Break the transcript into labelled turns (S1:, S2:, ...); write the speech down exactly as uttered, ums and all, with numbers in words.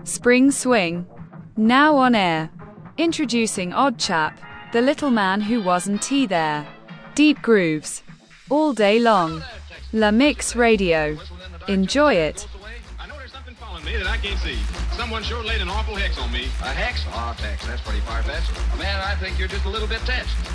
S1: Spring Swing. Now on air. Introducing Odd Chap, the little man who wasn't he there. Deep grooves. All day long. La Mix Radio. Enjoy it.
S2: I know there's something following me that I can't see. Someone sure laid an awful hex on me.
S3: A hex? Oh, Tex, that's pretty far-fetched. Man, I think you're just a little bit tensed.